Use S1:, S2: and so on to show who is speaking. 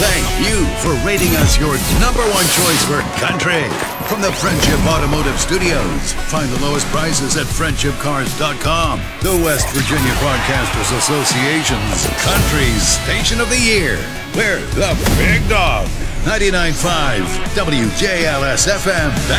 S1: Thank you for rating us your number one choice for country. From the Friendship Automotive Studios, find the lowest prices at friendshipcars.com. The West Virginia Broadcasters Association's Country Station of the Year. We're the Big Dog. 99.5 WJLS FM.